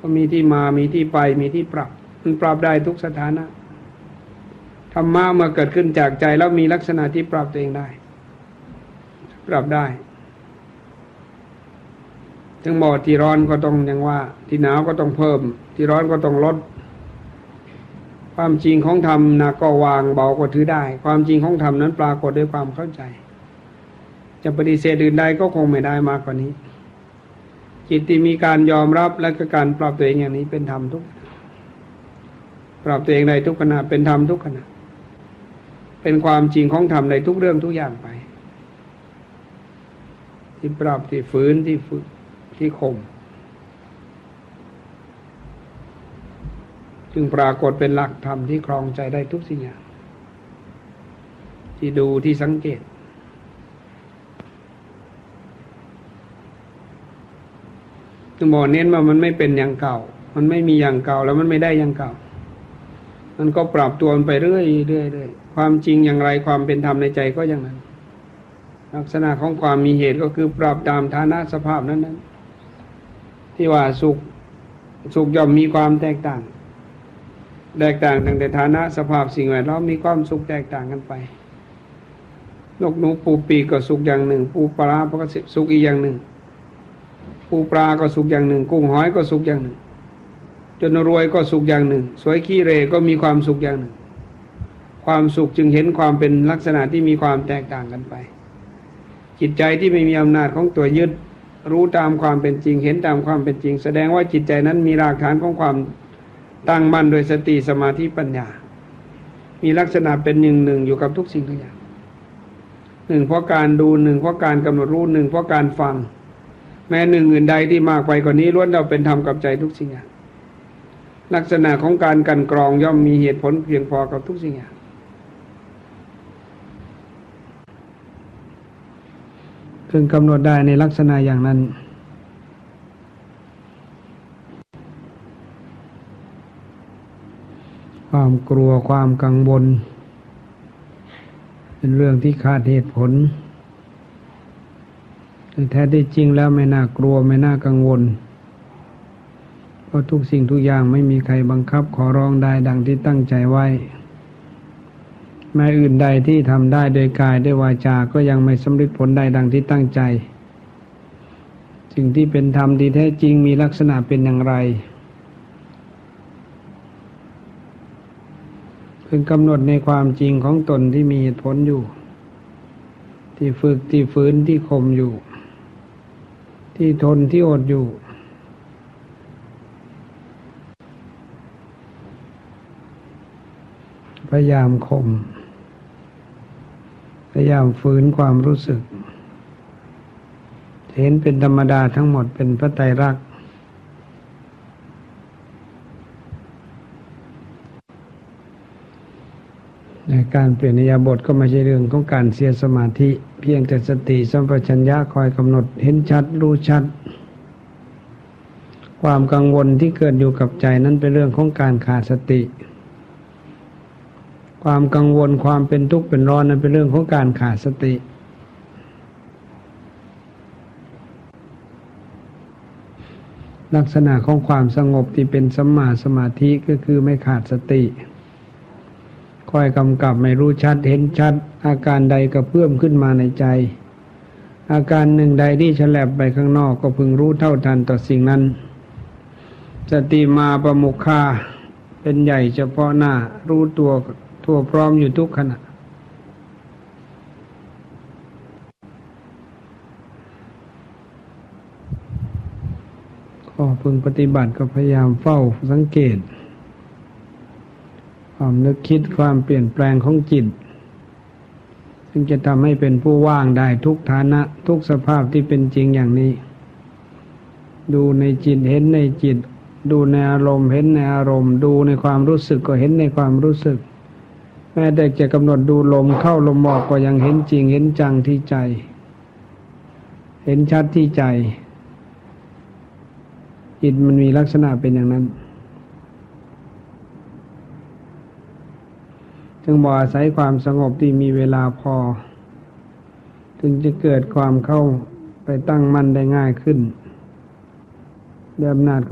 ก็มีที่มามีที่ไปมีที่ปรับมันปรับได้ทุกสถานะธรรมะเมื่อเกิดขึ้นจากใจแล้วมีลักษณะที่ปรับตัวเองได้ปรับได้ถึงบอกที่ร้อนก็ต้องอย่างว่าที่หนาวก็ต้องเพิ่มที่ร้อนก็ต้องลดความจริงของธรรมนะก็วางเบาก็ถือได้ความจริงของธรรมนั้นปรากฏด้วยความเข้าใจจะปฏิเสธอื่นใดก็คงไม่ได้มากกว่านี้จิตที่มีการยอมรับและก็การปรับตัวเองอย่างนี้เป็นธรรมทุกปรับตัวเองในทุกขณะเป็นธรรมทุกขณะเป็นความจริงของธรรมในทุกเรื่องทุกอย่างไปที่ปรับที่ฝืนที่ฝึกที่ข่มจึงปรากฏเป็นหลักธรรมที่ครองใจได้ทุกสิ่งอย่างที่ดูที่สังเกตจึงบอกเน้นว่ามันไม่เป็นอย่างเก่ามันไม่มีอย่างเก่าแล้วมันไม่ได้อย่างเก่ามันก็ปรับตัวไปเรื่อยความจริงอย่างไรความเป็นธรรมในใจก็อย่างนั้นลักษณะของความมีเหตุก็คือปรับตามฐานะสภาพนั้นที่ว่าสุขย่อมมีความแตกต่างตั้งแต่ฐานะสภาพสิ่งแวดล้อมมีความสุขแตกต่างกันไปนกหนูปูปีก็สุขอย่างหนึ่งปูปลาก็สุขอีกอย่างหนึ่งปูปลาก็สุขอย่างหนึ่งกุ้งหอยก็สุขอย่างหนึ่งจนรวยก็สุขอย่างหนึ่งสวยขี้เหร่ก็มีความสุขอย่างหนึ่งความสุขจึงเห็นความเป็นลักษณะที่มีความแตกต่างกันไปจิตใจที่ไม่มีอำนาจของตัวยึดรู้ตามความเป็นจริงเห็นตามความเป็นจริงแสดงว่าจิตใจนั้นมีรากฐานของความตั้งมั่นโดยสติสมาธิปัญญามีลักษณะเป็นหนึ่งอยู่กับทุกสิ่งทุกอย่างหนึ่งเพราะการดูหนึ่งเพราะการกำหนดรู้หนึ่งเพราะการฟังแม้หนึ่งอื่นใดที่มากไปกว่านี้ล้วนเราเป็นธรรมกับใจทุกสิ่งอย่างลักษณะของการกลั่นกรองย่อมมีเหตุผลเพียงพอกับทุกสิ่งอย่างพึงกำหนดได้ในลักษณะอย่างนั้นความกลัวความกังวลเป็นเรื่องที่ขาดเหตุผลแต่แท้ที่จริงแล้วไม่น่ากลัวไม่น่ากังวลเพราะทุกสิ่งทุกอย่างไม่มีใครบังคับขอร้องได้ดังที่ตั้งใจไว้แม้อื่นใดที่ทำได้โดยกายด้วยวาจาก็ยังไม่สำเร็จผลได้ดังที่ตั้งใจสิ่งที่เป็นธรรมที่แท้จริงมีลักษณะเป็นอย่างไรเพิ่งกำหนดในความจริงของตนที่มีเหตุผลอยู่ที่ฝึกที่ฝืนที่ข่มอยู่ที่ทนที่อดอยู่พยายามข่มพยายามฝืนความรู้สึกเห็นเป็นธรรมดาทั้งหมดเป็นพระไตรลักษณ์ในการเปลี่ยนอิริยาบถก็ไม่ใช่เรื่องของการเสียสมาธิเพียงแต่สติสัมปชัญญะคอยกำหนดเห็นชัดรู้ชัดความกังวลที่เกิดอยู่กับใจนั้นเป็นเรื่องของการขาดสติความกังวลความเป็นทุกข์เป็นร้อนนั้นเป็นเรื่องของการขาดสติลักษณะของความสงบที่เป็นสัมมาสมาธิก็คือไม่ขาดสติคอยกำกับไม่รู้ชัดเห็นชัดอาการใดกระเพื่อมขึ้นมาในใจอาการหนึ่งใดที่ฉลับไปข้างนอกก็พึงรู้เท่าทันต่อสิ่งนั้นสติมาประมุขาเป็นใหญ่เฉพาะหน้ารู้ตัวทั่วพร้อมอยู่ทุกขณะก็พึงปฏิบัติก็พยายามเฝ้าสังเกตความนึกคิดความเปลี่ยนแปลงของจิตซึ่งจะทำให้เป็นผู้ว่างได้ทุกฐานะทุกสภาพที่เป็นจริงอย่างนี้ดูในจิตเห็นในจิตดูในอารมณ์เห็นในอารมณ์ดูในความรู้สึกก็เห็นในความรู้สึกแม้แต่จะกำหนดดูลมเข้าลมออกก็ยังเห็นจริงเห็นจังที่ใจเห็นชัดที่ใจจิตมันมีลักษณะเป็นอย่างนั้นจึงบอกอาศัยความสงบที่มีเวลาพอถึงจะเกิดความเข้าไปตั้งมั่นได้ง่ายขึ้นด้วยอำนาจ